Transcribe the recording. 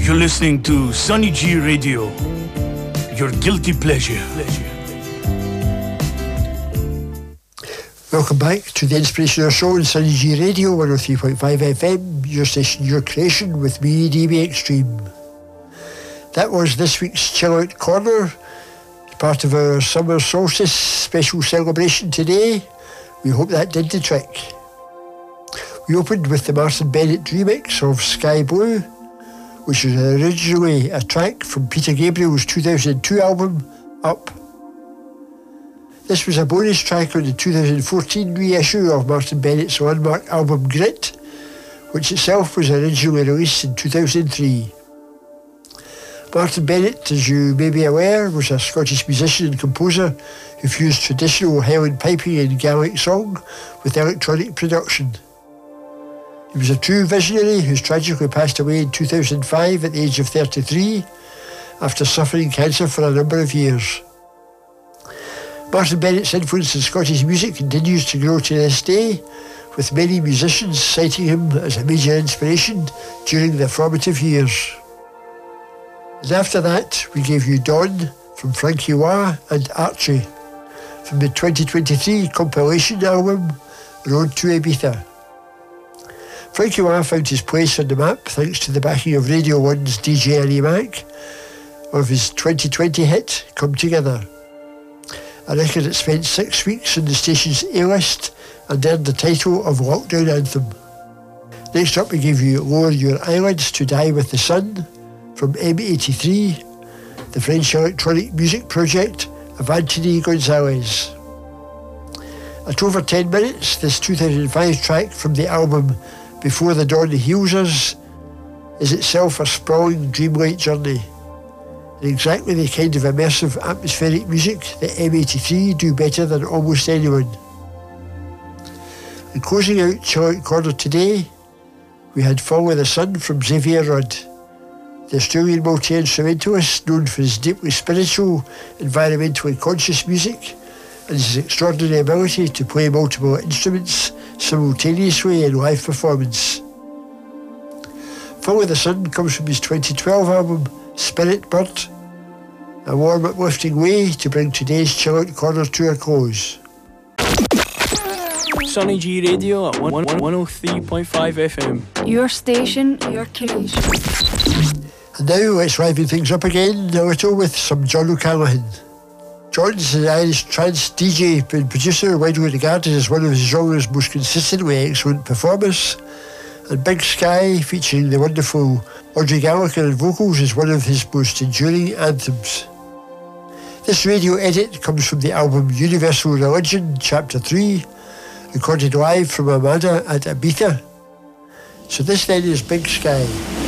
You're listening to Sunny G Radio, your guilty pleasure. Welcome back to the Inspirational Show on Sunny G Radio 103.5 FM, your station, your creation, with me, DB Extreme. That was this week's Chill Out Corner, part of our summer solstice special celebration today. We hope that did the trick. We opened with the Martin Bennett remix of Sky Blue, which was originally a track from Peter Gabriel's 2002 album, Up. This was a bonus track on the 2014 reissue of Martin Bennett's landmark album Grit, which itself was originally released in 2003. Martin Bennett, as you may be aware, was a Scottish musician and composer who fused traditional Highland piping and Gaelic song with electronic production. He was a true visionary who's tragically passed away in 2005 at the age of 33 after suffering cancer for a number of years. Martin Bennett's influence in Scottish music continues to grow to this day, with many musicians citing him as a major inspiration during their formative years. And after that, we gave you Dawn from Frankie Wah and Archie from the 2023 compilation album Road to Ibiza. Frankie Wah found his place on the map thanks to the backing of Radio 1's DJ Annie Mac of his 2020 hit Come Together, a record that spent 6 weeks on the station's A-list and earned the title of Lockdown Anthem. Next up, we gave you Lower Your Eyelids to Die with the Sun from M83, the French electronic music project of Anthony Gonzalez. At over 10 minutes, this 2005 track from the album Before the Dawn Heals Us is itself a sprawling dreamlike journey, and exactly the kind of immersive atmospheric music that M83 do better than almost anyone. And closing out Chill Out Corner today, we had Follow the Sun from Xavier Rudd, the Australian multi-instrumentalist known for his deeply spiritual, environmentally conscious music and his extraordinary ability to play multiple instruments simultaneously in live performance. Follow the Sun comes from his 2012 album Spirit Bird, a warm uplifting way to bring today's Chill Out Corner to a close. Sunny G Radio at 103.5 FM. Your station, your creation. And now let's liven things up again a little with some John O'Callaghan. John's an Irish trance DJ and producer, widely regarded as one of his genre's most consistently excellent performers, and Big Sky, featuring the wonderful Audrey Gallagher on vocals, is one of his most enduring anthems. This radio edit comes from the album Universal Religion, Chapter 3, recorded live from Amada at Ibiza. So this then is Big Sky.